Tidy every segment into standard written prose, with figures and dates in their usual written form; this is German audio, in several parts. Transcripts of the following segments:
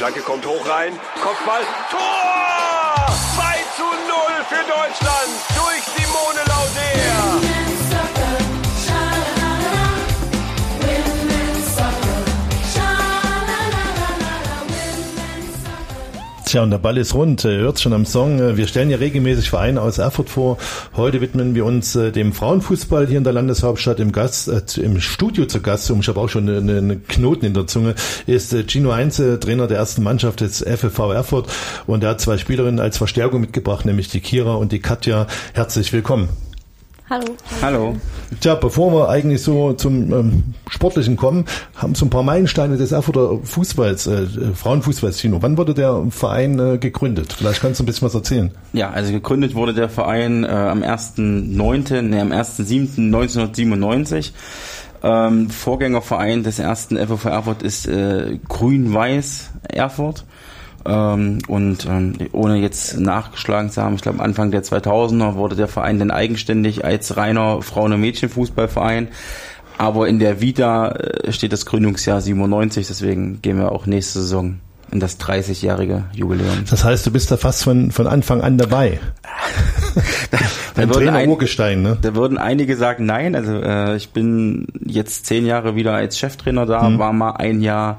Flanke kommt hoch rein. Kopfball. Tor! 2:0 für Deutschland durch Simone Laudehr. Tja, und der Ball ist rund, hört schon am Song. Wir stellen ja regelmäßig Vereine aus Erfurt vor. Heute widmen wir uns dem Frauenfußball hier in der Landeshauptstadt. Im Studio zu Gast, ich habe auch schon einen Knoten in der Zunge, ist Gino Heinze, Trainer der ersten Mannschaft des FFV Erfurt. Und er hat 2 Spielerinnen als Verstärkung mitgebracht, nämlich die Kira und die Katja. Herzlich willkommen. Hallo. Hallo. Tja, bevor wir eigentlich so zum Sportlichen kommen, haben so ein paar Meilensteine des Erfurter Fußballs, Frauenfußballs, Gino. Wann wurde der Verein gegründet? Vielleicht kannst du ein bisschen was erzählen. Ja, also gegründet wurde der Verein am 1.9.1997. Vorgängerverein des ersten FFV Erfurt ist Grün-Weiß Erfurt. Ohne jetzt nachgeschlagen zu haben, ich glaube Anfang der 2000er wurde der Verein dann eigenständig als reiner Frauen- und Mädchenfußballverein, aber in der Vita steht das Gründungsjahr 97, deswegen gehen wir auch nächste Saison in das 30-jährige Jubiläum. Das heißt, du bist da fast von Anfang an dabei. Ein Trainer-Urgestein, ne? Da würden einige sagen, nein, also ich bin jetzt 10 Jahre wieder als Cheftrainer da, war mal ein Jahr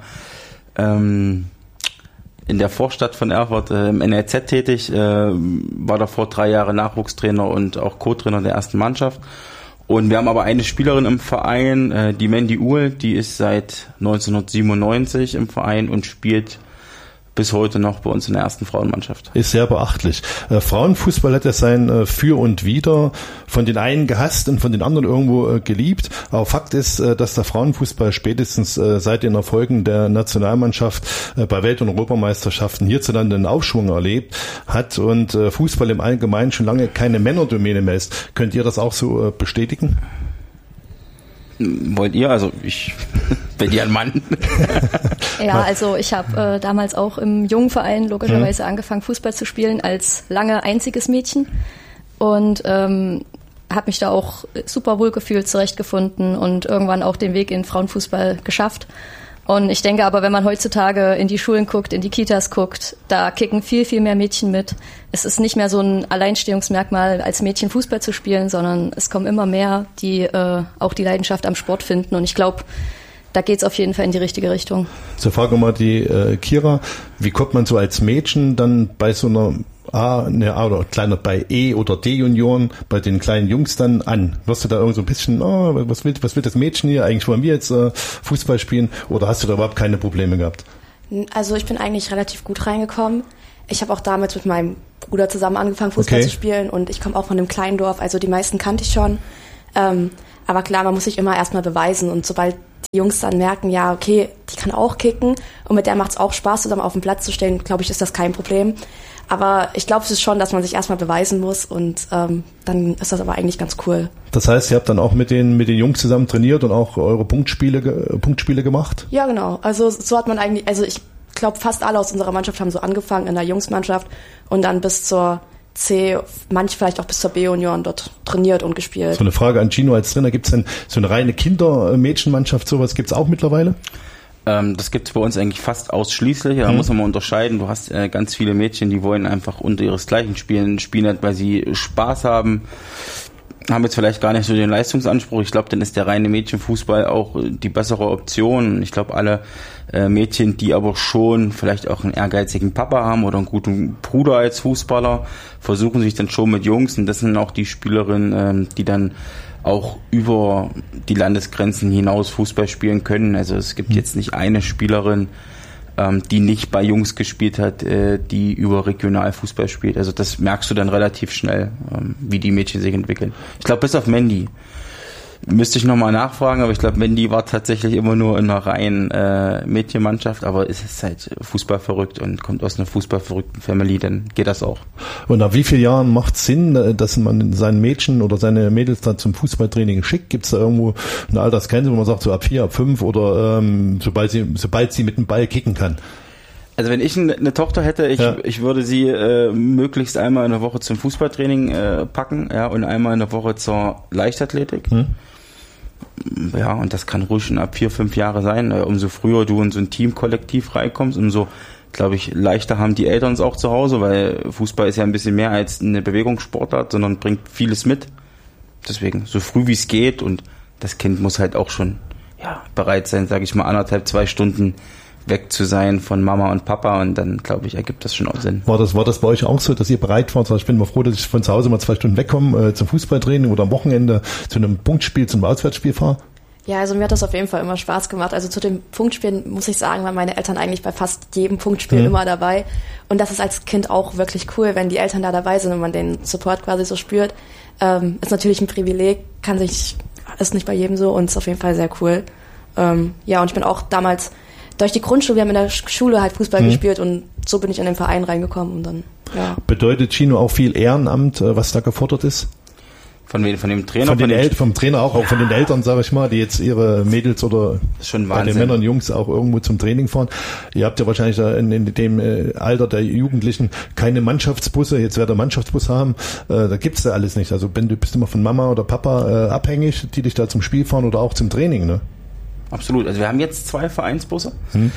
in der Vorstadt von Erfurt im NLZ tätig, war davor 3 Jahre Nachwuchstrainer und auch Co-Trainer der ersten Mannschaft. Und wir haben aber eine Spielerin im Verein, die Mandy Uhl, die ist seit 1997 im Verein und spielt bis heute noch bei uns in der ersten Frauenmannschaft. Ist sehr beachtlich. Frauenfußball hat ja sein Für und Wider, von den einen gehasst und von den anderen irgendwo geliebt. Aber Fakt ist, dass der Frauenfußball spätestens seit den Erfolgen der Nationalmannschaft bei Welt- und Europameisterschaften hierzulande einen Aufschwung erlebt hat und Fußball im Allgemeinen schon lange keine Männerdomäne mehr ist. Könnt ihr das auch so bestätigen? Wollt ihr? Also ich bin ja ein Mann. Ja, also ich habe damals auch im Jungverein logischerweise angefangen, Fußball zu spielen, als lange einziges Mädchen. Und habe mich da auch super wohl gefühlt, zurechtgefunden und irgendwann auch den Weg in Frauenfußball geschafft. Und ich denke aber, wenn man heutzutage in die Schulen guckt, in die Kitas guckt, da kicken viel, viel mehr Mädchen mit. Es ist nicht mehr so ein Alleinstehungsmerkmal, als Mädchen Fußball zu spielen, sondern es kommen immer mehr, die auch die Leidenschaft am Sport finden. Und ich glaube, da geht's auf jeden Fall in die richtige Richtung. So, frage mal die Kira, wie kommt man so als Mädchen dann bei so einer oder kleiner bei E- oder D-Junioren, bei den kleinen Jungs dann an? Wirst du da irgendwie so ein bisschen, was will das Mädchen hier? Eigentlich wollen wir jetzt Fußball spielen, oder hast du da überhaupt keine Probleme gehabt? Also ich bin eigentlich relativ gut reingekommen. Ich habe auch damals mit meinem Bruder zusammen angefangen, Fußball zu spielen, und ich komme auch von einem kleinen Dorf, also die meisten kannte ich schon. Aber klar, man muss sich immer erstmal beweisen, und sobald die Jungs dann merken, ja, okay, die kann auch kicken und mit der macht es auch Spaß, zusammen auf dem Platz zu stehen, glaube ich, ist das kein Problem. Aber ich glaube, es ist schon, dass man sich erstmal beweisen muss, und dann ist das aber eigentlich ganz cool. Das heißt, ihr habt dann auch mit den Jungs zusammen trainiert und auch eure Punktspiele gemacht? Ja, genau. Also so hat man eigentlich, also ich glaube, fast alle aus unserer Mannschaft haben so angefangen in der Jungsmannschaft und dann bis zur C, manche vielleicht auch bis zur B-Union dort trainiert und gespielt. So eine Frage an Gino als Trainer, gibt es denn so eine reine Kinder-Mädchenmannschaft, sowas gibt es auch mittlerweile? Das gibt es bei uns eigentlich fast ausschließlich. Da muss man mal unterscheiden. Du hast ganz viele Mädchen, die wollen einfach unter ihresgleichen spielen halt, weil sie Spaß haben jetzt vielleicht gar nicht so den Leistungsanspruch. Ich glaube, dann ist der reine Mädchenfußball auch die bessere Option. Ich glaube, alle Mädchen, die aber schon vielleicht auch einen ehrgeizigen Papa haben oder einen guten Bruder als Fußballer, versuchen sich dann schon mit Jungs, und das sind auch die Spielerinnen, die dann auch über die Landesgrenzen hinaus Fußball spielen können. Also es gibt jetzt nicht eine Spielerin, die nicht bei Jungs gespielt hat, die über Regionalfußball spielt. Also das merkst du dann relativ schnell, wie die Mädchen sich entwickeln. Ich glaube, bis auf Mandy. Müsste ich nochmal nachfragen, aber ich glaube, Mandy war tatsächlich immer nur in einer reinen Mädchenmannschaft, aber es ist halt fußballverrückt und kommt aus einer fußballverrückten Family, dann geht das auch. Und nach wie vielen Jahren macht es Sinn, dass man seinen Mädchen oder seine Mädels dann zum Fußballtraining schickt? Gibt es da irgendwo eine Altersgrenze, wo man sagt, so ab 4, ab 5 oder sobald sie mit dem Ball kicken kann? Also wenn ich eine Tochter hätte, ich würde sie möglichst einmal in der Woche zum Fußballtraining packen, ja, und einmal in der Woche zur Leichtathletik. Ja, und das kann ruhig schon ab 4, 5 Jahre sein. Umso früher du in so ein Teamkollektiv reinkommst, umso glaube ich, leichter haben die Eltern es auch zu Hause, weil Fußball ist ja ein bisschen mehr als eine Bewegungssportart, sondern bringt vieles mit. Deswegen so früh wie es geht, und das Kind muss halt auch schon bereit sein, sage ich mal, 1,5, 2 Stunden weg zu sein von Mama und Papa, und dann, glaube ich, ergibt das schon auch Sinn. War das bei euch auch so, dass ihr bereit wart? Ich bin mal froh, dass ich von zu Hause mal 2 Stunden wegkomme zum Fußballtraining oder am Wochenende zu einem Punktspiel, zum Auswärtsspiel fahre? Ja, also mir hat das auf jeden Fall immer Spaß gemacht. Also zu den Punktspielen, muss ich sagen, waren meine Eltern eigentlich bei fast jedem Punktspiel immer dabei. Und das ist als Kind auch wirklich cool, wenn die Eltern da dabei sind und man den Support quasi so spürt. Ist natürlich ein Privileg, ist nicht bei jedem so, und ist auf jeden Fall sehr cool. Und ich bin auch damals durch die Grundschule, wir haben in der Schule halt Fußball gespielt, und so bin ich in den Verein reingekommen, und dann, Bedeutet Gino auch viel Ehrenamt, was da gefordert ist? Von wem? Von dem Trainer? Vom Trainer auch von den Eltern, sage ich mal, die jetzt ihre Mädels oder bei den Männern und Jungs auch irgendwo zum Training fahren. Ihr habt ja wahrscheinlich in dem Alter der Jugendlichen keine Mannschaftsbusse, jetzt werdet ihr Mannschaftsbus haben, da gibt's da alles nicht. Also du bist immer von Mama oder Papa abhängig, die dich da zum Spiel fahren oder auch zum Training, ne? Absolut. Also wir haben jetzt 2 Vereinsbusse,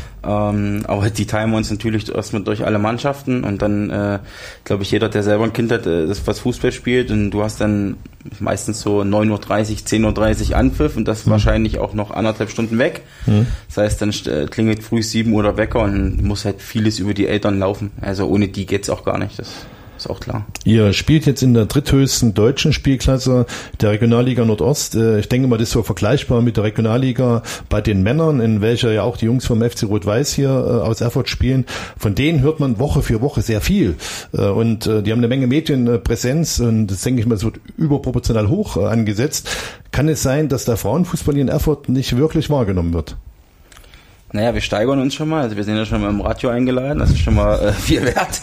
aber die teilen wir uns natürlich erstmal durch alle Mannschaften, und dann, glaube ich, jeder, der selber ein Kind hat, das was Fußball spielt, und du hast dann meistens so 9:30 Uhr, 10:30 Uhr Anpfiff, und das wahrscheinlich auch noch 1,5 Stunden weg. Das heißt, dann klingelt früh 7 Uhr der Wecker, und muss halt vieles über die Eltern laufen. Also ohne die geht's auch gar nicht. Das ist auch klar. Ihr spielt jetzt in der dritthöchsten deutschen Spielklasse der Regionalliga Nordost. Ich denke mal, das ist so vergleichbar mit der Regionalliga bei den Männern, in welcher ja auch die Jungs vom FC Rot-Weiß hier aus Erfurt spielen. Von denen hört man Woche für Woche sehr viel. Und die haben eine Menge Medienpräsenz, und das denke ich mal, es wird überproportional hoch angesetzt. Kann es sein, dass der Frauenfußball hier in Erfurt nicht wirklich wahrgenommen wird? Naja, wir steigern uns schon mal. Also wir sind ja schon mal im Radio eingeladen. Das ist schon mal viel wert.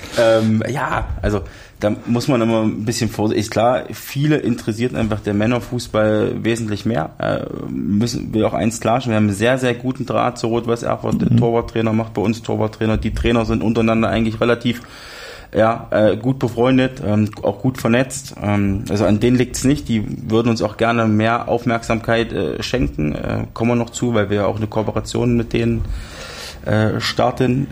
Also da muss man immer ein bisschen vorsichtig. Ist klar, viele interessiert einfach der Männerfußball wesentlich mehr. Will auch eins klarstellen. Wir haben einen sehr, sehr guten Draht zu Rot-Weiß Erfurt. Der Torwarttrainer macht bei uns Torwarttrainer. Die Trainer sind untereinander eigentlich relativ gut befreundet, auch gut vernetzt. Also an denen liegt's nicht. Die würden uns auch gerne mehr Aufmerksamkeit schenken. Kommen wir noch zu, weil wir ja auch eine Kooperation mit denen starten.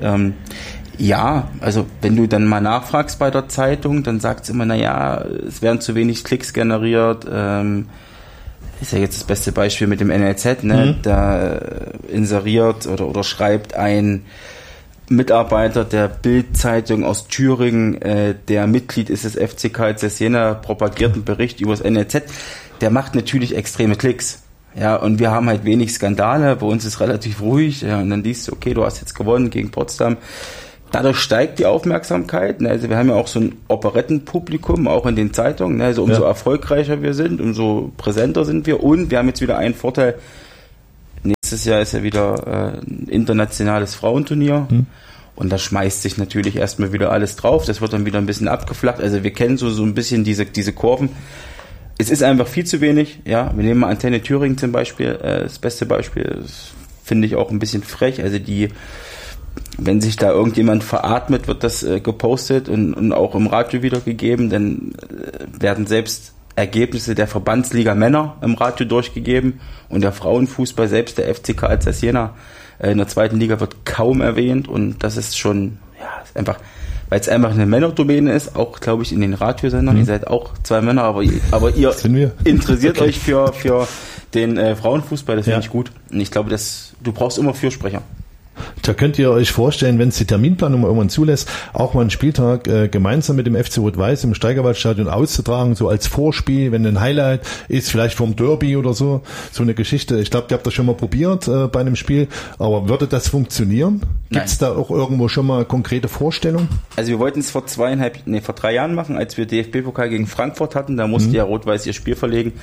Also wenn du dann mal nachfragst bei der Zeitung, dann sagt's immer, es werden zu wenig Klicks generiert. Ist ja jetzt das beste Beispiel mit dem NLZ, ne? Da inseriert oder schreibt ein Mitarbeiter der Bild-Zeitung aus Thüringen, der Mitglied ist des FC Karl Zeiss Jena, propagiert einen Bericht über das NLZ, der macht natürlich extreme Klicks. Ja, und wir haben halt wenig Skandale, bei uns ist relativ ruhig, und dann siehst du, okay, du hast jetzt gewonnen gegen Potsdam. Dadurch steigt die Aufmerksamkeit. Also wir haben ja auch so ein Operettenpublikum, auch in den Zeitungen. Also umso erfolgreicher wir sind, umso präsenter sind wir. Und wir haben jetzt wieder einen Vorteil. Nächstes Jahr ist ja wieder ein internationales Frauenturnier. Und da schmeißt sich natürlich erstmal wieder alles drauf. Das wird dann wieder ein bisschen abgeflacht. Also wir kennen so ein bisschen diese Kurven. Es ist einfach viel zu wenig. Ja, wir nehmen mal Antenne Thüringen zum Beispiel. Das beste Beispiel, das finde ich auch ein bisschen frech. Also wenn sich da irgendjemand veratmet, wird das gepostet und auch im Radio wiedergegeben. Dann werden selbst Ergebnisse der Verbandsliga Männer im Radio durchgegeben, und der Frauenfußball, selbst der FC Karl Zeiss Jena in der 2. Liga, wird kaum erwähnt, und das ist schon, ist einfach, weil es einfach eine Männerdomäne ist, auch glaube ich in den Radiosendern, ihr seid auch 2 Männer, aber ihr interessiert euch für den Frauenfußball, das finde ich gut, und ich glaube, du brauchst immer Fürsprecher. Da könnt ihr euch vorstellen, wenn es die Terminplanung irgendwann zulässt, auch mal einen Spieltag gemeinsam mit dem FC Rot-Weiß im Steigerwaldstadion auszutragen, so als Vorspiel, wenn ein Highlight ist, vielleicht vom Derby oder so eine Geschichte. Ich glaube, ihr habt das schon mal probiert bei einem Spiel, aber würde das funktionieren? Gibt es da auch irgendwo schon mal konkrete Vorstellungen? Also wir wollten es vor 3 Jahren machen, als wir DFB-Pokal gegen Frankfurt hatten, da musste ja Rot-Weiß ihr Spiel verlegen.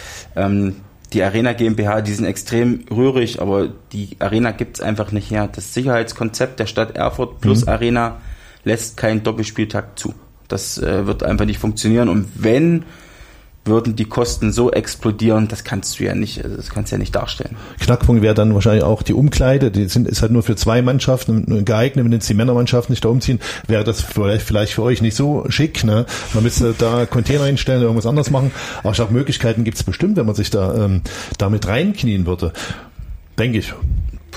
Die Arena GmbH, die sind extrem rührig, aber die Arena gibt's einfach nicht her. Das Sicherheitskonzept der Stadt Erfurt plus Arena lässt keinen Doppelspieltag zu. Das wird einfach nicht funktionieren. Und wenn, würden die Kosten so explodieren, das kannst du ja nicht, das kannst du ja nicht darstellen. Knackpunkt wäre dann wahrscheinlich auch die Umkleide, ist halt nur für 2 Mannschaften geeignet, wenn jetzt die Männermannschaften nicht da umziehen, wäre das vielleicht für euch nicht so schick, ne? Man müsste da Container hinstellen oder irgendwas anderes machen, aber ich glaube, Möglichkeiten gibt es bestimmt, wenn man sich da damit reinknien würde, denke ich.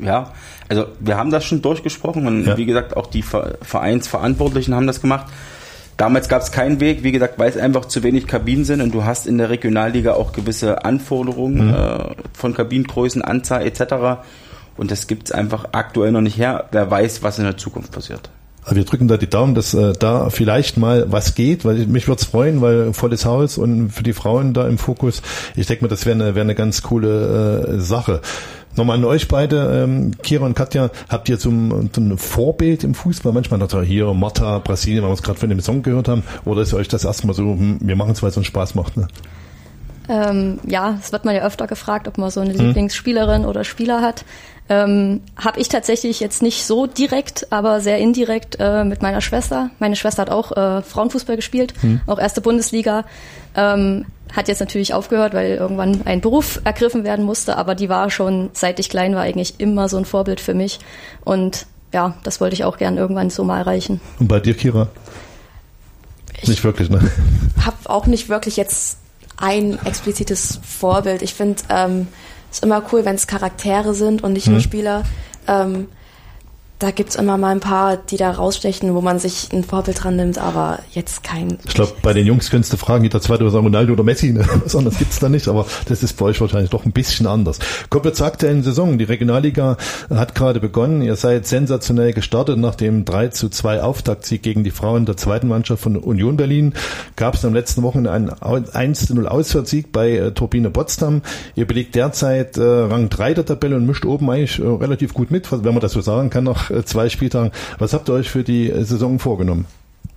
Ja, also wir haben das schon durchgesprochen und wie gesagt, auch die Vereinsverantwortlichen haben das gemacht. Damals gab es keinen Weg, wie gesagt, weil es einfach zu wenig Kabinen sind und du hast in der Regionalliga auch gewisse Anforderungen von Kabinengrößen, Anzahl etc. Und das gibt es einfach aktuell noch nicht her. Wer weiß, was in der Zukunft passiert. Wir drücken da die Daumen, dass da vielleicht mal was geht, weil mich würde es freuen, weil volles Haus und für die Frauen da im Fokus. Ich denke mal, das wäre eine ganz coole Sache. Nochmal an euch beide, Kira und Katja, habt ihr zum Vorbild im Fußball? Manchmal hat er hier Marta, Brasilien, weil wir es gerade von dem Song gehört haben, oder ist euch das erstmal so, wir machen es, weil es uns Spaß macht, ne? Ja, es wird man ja öfter gefragt, ob man so eine Lieblingsspielerin oder Spieler hat. Habe ich tatsächlich jetzt nicht so direkt, aber sehr indirekt mit meiner Schwester. Meine Schwester hat auch Frauenfußball gespielt, auch erste Bundesliga. Hat jetzt natürlich aufgehört, weil irgendwann ein Beruf ergriffen werden musste, aber die war schon, seit ich klein war, eigentlich immer so ein Vorbild für mich. Und ja, das wollte ich auch gern irgendwann so mal erreichen. Und bei dir, Kira? Nicht wirklich, ne? Hab auch nicht wirklich jetzt ein explizites Vorbild. Ich finde es immer cool, wenn es Charaktere sind und nicht nur Spieler. Da gibt's immer mal ein paar, die da rausstechen, wo man sich ein Vorbild dran nimmt, aber jetzt kein... Ich glaube, bei den Jungs könntest du fragen, jeder Zweite sagen Ronaldo oder Messi, ne? Was anderes gibt's da nicht, aber das ist bei euch wahrscheinlich doch ein bisschen anders. Kommt jetzt zur aktuellen Saison. Die Regionalliga hat gerade begonnen. Ihr seid sensationell gestartet. Nach dem 3:2 Auftaktsieg gegen die Frauen der zweiten Mannschaft von Union Berlin gab es am letzten Wochenende einen 1:0 Auswärtssieg bei Turbine Potsdam. Ihr belegt derzeit Rang 3 der Tabelle und mischt oben eigentlich relativ gut mit, wenn man das so sagen kann, nach 2 Spieltagen. Was habt ihr euch für die Saison vorgenommen?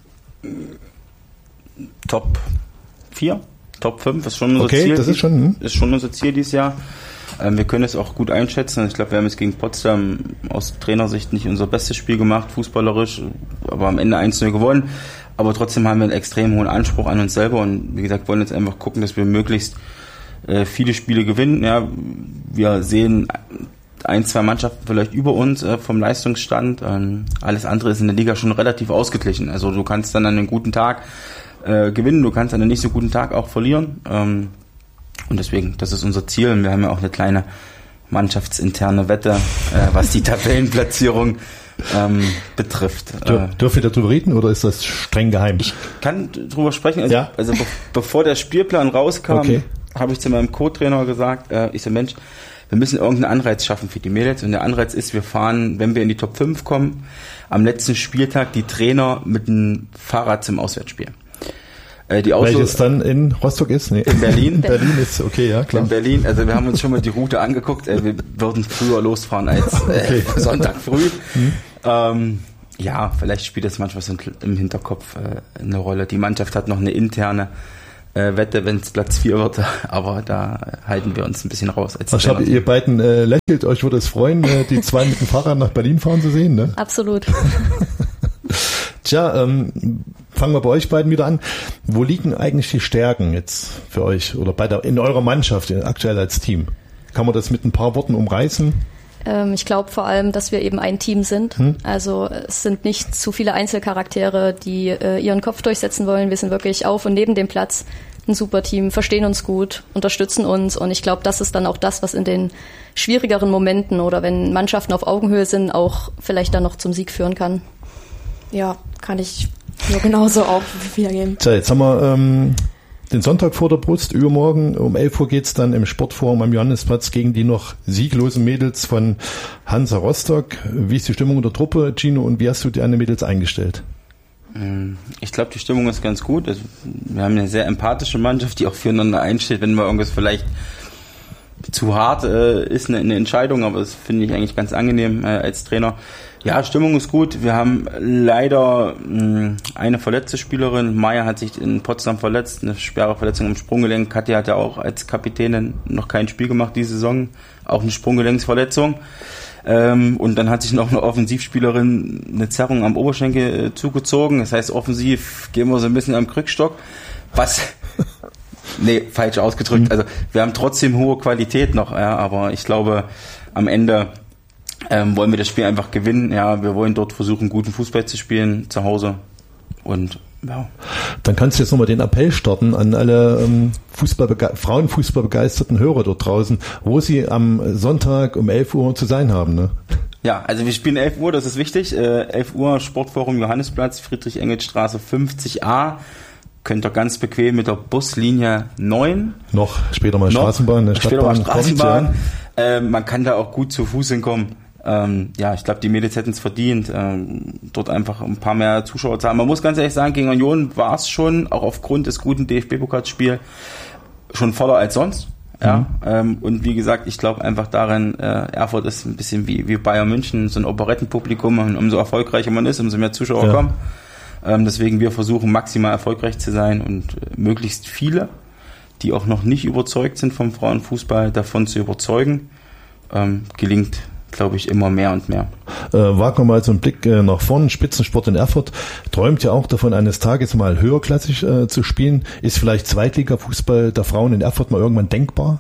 Top 4, Top 5 ist schon unser Ziel. Das ist schon unser Ziel dieses Jahr. Wir können es auch gut einschätzen. Ich glaube, wir haben jetzt gegen Potsdam aus Trainersicht nicht unser bestes Spiel gemacht, fußballerisch, aber am Ende 1:0 gewonnen. Aber trotzdem haben wir einen extrem hohen Anspruch an uns selber und wie gesagt, wollen jetzt einfach gucken, dass wir möglichst viele Spiele gewinnen. Ja, wir sehen 1-2 Mannschaften vielleicht über uns vom Leistungsstand. Alles andere ist in der Liga schon relativ ausgeglichen. Also du kannst dann an einem guten Tag gewinnen, du kannst an einem nicht so guten Tag auch verlieren. Und deswegen, das ist unser Ziel. Und wir haben ja auch eine kleine mannschaftsinterne Wette, was die Tabellenplatzierung betrifft. Dürft ihr darüber reden oder ist das streng geheim? Ich kann drüber sprechen. Also bevor der Spielplan rauskam, habe ich zu meinem Co-Trainer gesagt, ich so, Mensch, wir müssen irgendeinen Anreiz schaffen für die Mädels. Und der Anreiz ist, wir fahren, wenn wir in die Top 5 kommen, am letzten Spieltag die Trainer mit dem Fahrrad zum Auswärtsspiel. Welches dann in Rostock ist? Nee. In Berlin. In Berlin ist, okay, ja, klar. In Berlin, also wir haben uns schon mal die Route angeguckt. Wir würden früher losfahren als Sonntag früh. Ja, vielleicht spielt das manchmal so im Hinterkopf eine Rolle. Die Mannschaft hat noch eine interne Wette, wenn es Platz 4 wird, aber da halten wir uns ein bisschen raus. Ich glaube, ihr beiden lächelt, euch würde es freuen, die 2 mit dem Fahrrad nach Berlin fahren zu sehen, ne? Absolut. Tja, fangen wir bei euch beiden wieder an. Wo liegen eigentlich die Stärken jetzt für euch oder in eurer Mannschaft aktuell als Team? Kann man das mit ein paar Worten umreißen? Ich glaube vor allem, dass wir eben ein Team sind. Also es sind nicht zu viele Einzelcharaktere, die ihren Kopf durchsetzen wollen. Wir sind wirklich auf und neben dem Platz ein super Team, verstehen uns gut, unterstützen uns. Und ich glaube, das ist dann auch das, was in den schwierigeren Momenten oder wenn Mannschaften auf Augenhöhe sind, auch vielleicht dann noch zum Sieg führen kann. Ja, kann ich nur genauso auch wiedergeben. Tja, jetzt haben wir den Sonntag vor der Brust. Übermorgen um 11 Uhr geht's dann im Sportforum am Johannesplatz gegen die noch sieglosen Mädels von Hansa Rostock. Wie ist die Stimmung in der Truppe, Gino, und wie hast du deine Mädels eingestellt? Ich glaube, die Stimmung ist ganz gut. Also, wir haben eine sehr empathische Mannschaft, die auch füreinander einsteht, wenn mal irgendwas vielleicht zu hart ist, eine Entscheidung, aber das finde ich eigentlich ganz angenehm als Trainer. Ja, Stimmung ist gut. Wir haben leider eine verletzte Spielerin. Maya hat sich in Potsdam verletzt, eine schwere Verletzung im Sprunggelenk. Katja hat ja auch als Kapitänin noch kein Spiel gemacht diese Saison, auch eine Sprunggelenksverletzung. Und dann hat sich noch eine Offensivspielerin eine Zerrung am Oberschenkel zugezogen. Das heißt, offensiv gehen wir so ein bisschen am Krückstock. Falsch ausgedrückt. Also wir haben trotzdem hohe Qualität noch, ja, aber ich glaube, am Ende wollen wir das Spiel einfach gewinnen. Ja, wir wollen dort versuchen, guten Fußball zu spielen zu Hause. Und Ja. Dann kannst du jetzt nochmal den Appell starten an alle Frauenfußball-begeisterten Hörer dort draußen, wo sie am Sonntag um 11 Uhr zu sein haben. Ne? Ja, also wir spielen 11 Uhr, das ist wichtig. 11 Uhr Sportforum Johannesplatz, Friedrich-Engels-Straße 50a. Könnt ihr ganz bequem mit der Buslinie 9. Noch später mal Straßenbahn. Straßenbahn. Ja. Man kann da auch gut zu Fuß hinkommen. Ich glaube, die Mädels hätten es verdient, dort einfach ein paar mehr Zuschauer zu haben. Man muss ganz ehrlich sagen, gegen Union war es schon, auch aufgrund des guten DFB-Pokalspiels, schon voller als sonst. Ja, und wie gesagt, ich glaube einfach daran, Erfurt ist ein bisschen wie Bayern München, so ein Operettenpublikum, und umso erfolgreicher man ist, umso mehr Zuschauer kommen. Deswegen wir versuchen maximal erfolgreich zu sein und möglichst viele, die auch noch nicht überzeugt sind vom Frauenfußball, davon zu überzeugen, gelingt, glaube ich, immer mehr und mehr. Wagen wir mal so einen Blick nach vorn. Spitzensport in Erfurt träumt ja auch davon, eines Tages mal höherklassig zu spielen. Ist vielleicht Zweitliga-Fußball der Frauen in Erfurt mal irgendwann denkbar?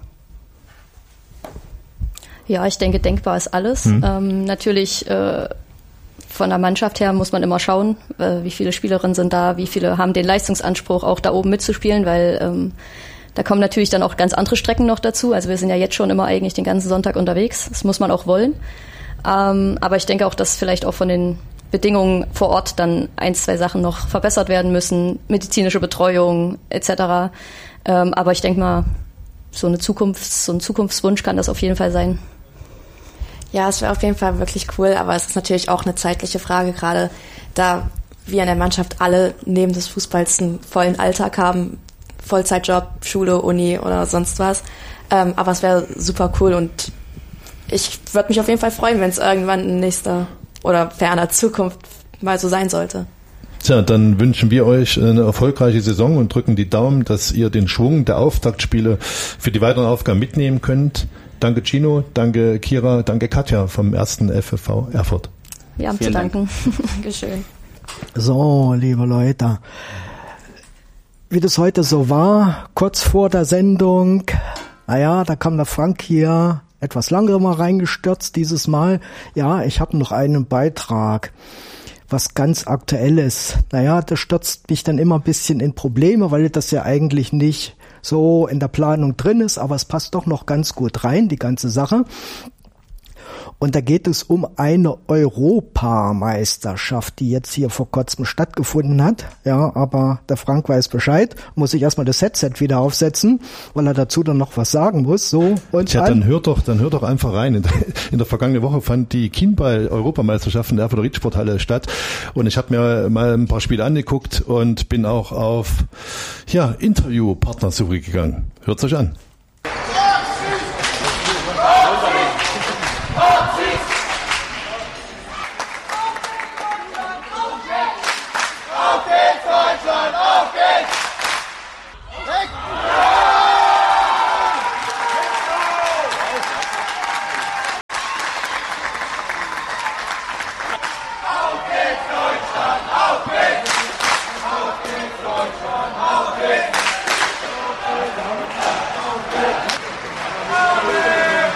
Ja, ich denke, denkbar ist alles. Natürlich von der Mannschaft her muss man immer schauen, wie viele Spielerinnen sind da, wie viele haben den Leistungsanspruch, auch da oben mitzuspielen, weil da kommen natürlich dann auch ganz andere Strecken noch dazu. Also wir sind ja jetzt schon immer eigentlich den ganzen Sonntag unterwegs. Das muss man auch wollen. Aber ich denke auch, dass vielleicht auch von den Bedingungen vor Ort dann 1, 2 Sachen noch verbessert werden müssen. Medizinische Betreuung etc. Aber ich denke mal, so ein Zukunftswunsch kann das auf jeden Fall sein. Ja, es wäre auf jeden Fall wirklich cool. Aber es ist natürlich auch eine zeitliche Frage, gerade da wir in der Mannschaft alle neben des Fußballs einen vollen Alltag haben. Vollzeitjob, Schule, Uni oder sonst was. Aber es wäre super cool und ich würde mich auf jeden Fall freuen, wenn es irgendwann in nächster oder ferner Zukunft mal so sein sollte. Tja, dann wünschen wir euch eine erfolgreiche Saison und drücken die Daumen, dass ihr den Schwung der Auftaktspiele für die weiteren Aufgaben mitnehmen könnt. Danke Gino, danke Kira, danke Katja vom 1. FFV Erfurt. Wir haben zu danken. Dankeschön. So, liebe Leute, wie das heute so war, kurz vor der Sendung, da kam der Frank hier etwas langsamer reingestürzt dieses Mal. Ja, ich habe noch einen Beitrag, was ganz Aktuelles. Das stürzt mich dann immer ein bisschen in Probleme, weil das ja eigentlich nicht so in der Planung drin ist, aber es passt doch noch ganz gut rein, die ganze Sache. Und da geht es um eine Europameisterschaft, die jetzt hier vor kurzem stattgefunden hat. Ja, aber der Frank weiß Bescheid, muss sich erstmal das Headset wieder aufsetzen, weil er dazu dann noch was sagen muss. So und ja, dann hört doch einfach rein. In der vergangenen Woche fand die Kienball-Europameisterschaft in der Erfurter Riedsporthalle statt. Und ich habe mir mal ein paar Spiele angeguckt und bin auch auf Interviewpartner zurückgegangen. Hört's euch an. Auf geht's, Deutschland! Auf geht's!